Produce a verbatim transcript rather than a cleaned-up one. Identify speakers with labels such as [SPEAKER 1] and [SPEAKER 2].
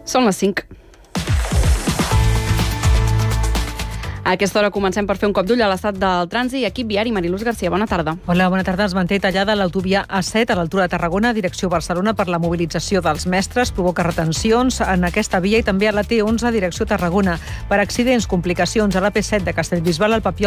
[SPEAKER 1] Són les cinc. A aquesta hora comencem per fer un cop d'ull a l'estat del trànsit. Equip viari, Mariluz Garcia, bona tarda.
[SPEAKER 2] Hola, bona tarda. Es manté tallada l'autovia A set a l'altura de Tarragona, direcció Barcelona, per la mobilització dels mestres. Provoca retencions en aquesta via i també a la T onze, direcció Tarragona. Per accidents, complicacions a la P set de Castellbisbal al Papiol